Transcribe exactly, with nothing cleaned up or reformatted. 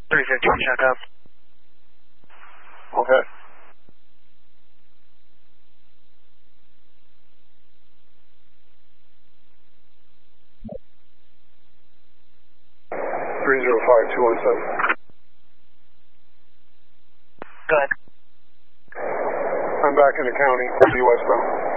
three fifteen, check up. Okay. three zero five two one seven. Go ahead. I'm back in the county, westbound.